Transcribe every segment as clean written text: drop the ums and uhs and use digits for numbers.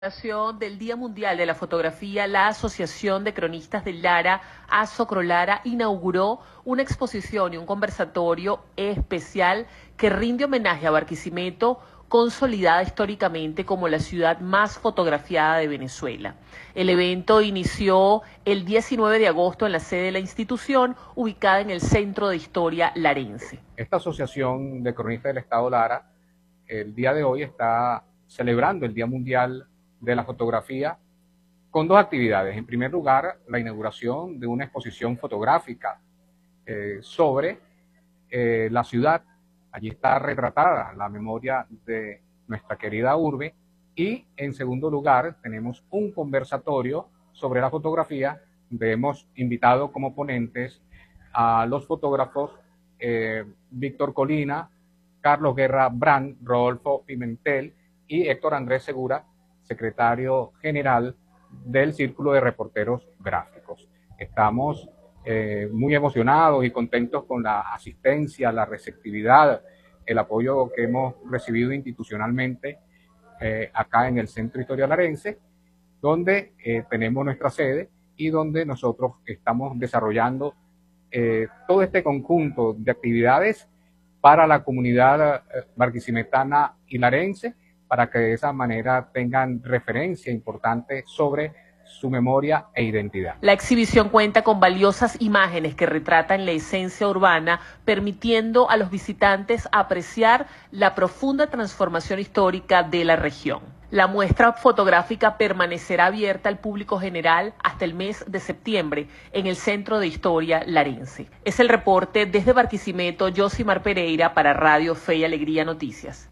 Del Día Mundial de la Fotografía, la Asociación de Cronistas del Lara, ASOCROLARA, inauguró una exposición y un conversatorio especial que rinde homenaje a Barquisimeto, consolidada históricamente como la ciudad más fotografiada de Venezuela. El evento inició el 19 de agosto en la sede de la institución, ubicada en el Centro de Historia Larense. Esta Asociación de Cronistas del Estado Lara, el día de hoy está celebrando el Día Mundial de la Fotografía con dos actividades. En primer lugar, la inauguración de una exposición fotográfica sobre la ciudad. Allí está retratada la memoria de nuestra querida urbe. Y en segundo lugar, tenemos un conversatorio sobre la fotografía, donde hemos invitado como ponentes a los fotógrafos Víctor Colina, Carlos Guerra Brand, Rodolfo Pimentel y Héctor Andrés Segura, secretario general del Círculo de Reporteros Gráficos. Estamos muy emocionados y contentos con la asistencia, la receptividad, el apoyo que hemos recibido institucionalmente acá en el Centro de Historia Larense, donde tenemos nuestra sede y donde nosotros estamos desarrollando todo este conjunto de actividades para la comunidad barquisimetana y larense, para que de esa manera tengan referencia importante sobre su memoria e identidad. La exhibición cuenta con valiosas imágenes que retratan la esencia urbana, permitiendo a los visitantes apreciar la profunda transformación histórica de la región. La muestra fotográfica permanecerá abierta al público general hasta el mes de septiembre en el Centro de Historia Larense. Es el reporte desde Barquisimeto, Yosimar Pereira para Radio Fe y Alegría Noticias.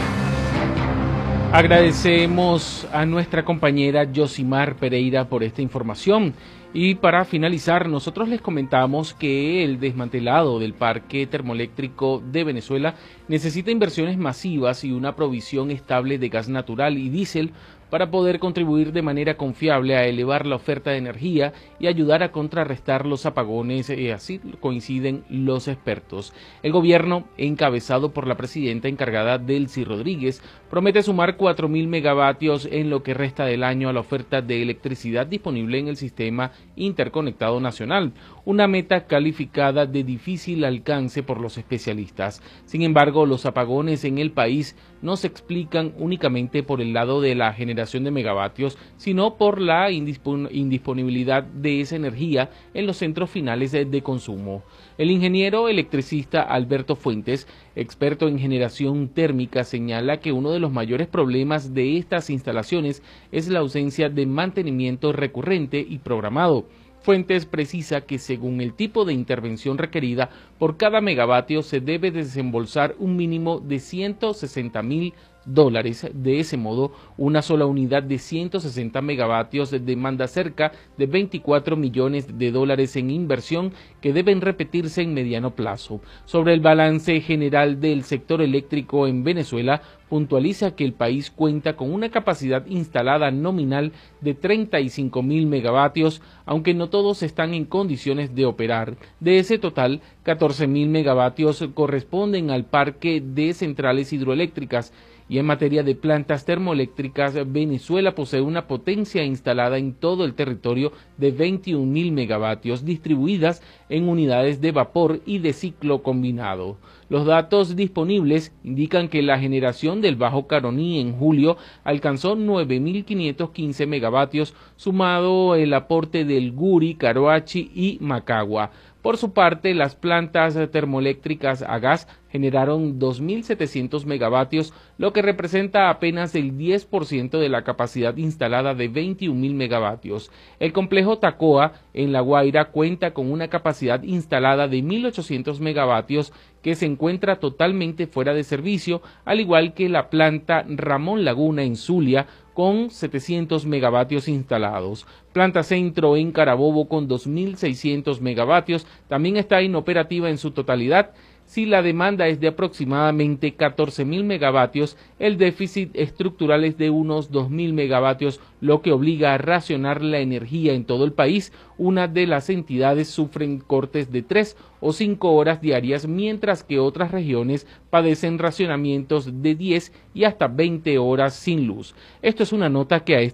Agradecemos a nuestra compañera Yosimar Pereira por esta información. Y para finalizar, nosotros les comentamos que el desmantelado del parque termoeléctrico de Venezuela necesita inversiones masivas y una provisión estable de gas natural y diésel para poder contribuir de manera confiable a elevar la oferta de energía y ayudar a contrarrestar los apagones, así coinciden los expertos. El gobierno, encabezado por la presidenta encargada Delcy Rodríguez, promete sumar 4.000 megavatios en lo que resta del año a la oferta de electricidad disponible en el sistema interconectado nacional, una meta calificada de difícil alcance por los especialistas. Sin embargo, los apagones en el país no se explican únicamente por el lado de la generación de megavatios, sino por la indisponibilidad de esa energía en los centros finales de consumo. El ingeniero electricista Alberto Fuentes, experto en generación térmica, señala que uno de los mayores problemas de estas instalaciones es la ausencia de mantenimiento recurrente y programado. Fuentes precisa que según el tipo de intervención requerida, por cada megavatio se debe desembolsar un mínimo de $160.000. De ese modo, una sola unidad de 160 megavatios demanda cerca de $24 millones en inversión que deben repetirse en mediano plazo. Sobre el balance general del sector eléctrico en Venezuela, puntualiza que el país cuenta con una capacidad instalada nominal de 35.000 megavatios, aunque no todos están en condiciones de operar. De ese total, 14.000 megavatios corresponden al parque de centrales hidroeléctricas. Y en materia de plantas termoeléctricas, Venezuela posee una potencia instalada en todo el territorio de 21.000 megavatios, distribuidas en unidades de vapor y de ciclo combinado. Los datos disponibles indican que la generación del Bajo Caroní en julio alcanzó 9.515 megavatios, sumado el aporte del Guri, Caroachi y Macagua. Por su parte, las plantas termoeléctricas a gas generaron 2.700 megavatios, lo que representa apenas el 10% de la capacidad instalada de 21.000 megavatios. El complejo Tacoa, en La Guaira, cuenta con una capacidad instalada de 1.800 megavatios que se encuentra totalmente fuera de servicio, al igual que la planta Ramón Laguna en Zulia, con 700 megavatios instalados. Planta Centro en Carabobo con 2.600 megavatios también está inoperativa en su totalidad. Si la demanda es de aproximadamente 14.000 megavatios, el déficit estructural es de unos 2.000 megavatios, lo que obliga a racionar la energía en todo el país. Una de las entidades sufren cortes de 3 o 5 horas diarias, mientras que otras regiones padecen racionamientos de 10 y hasta 20 horas sin luz. Esto es una nota que a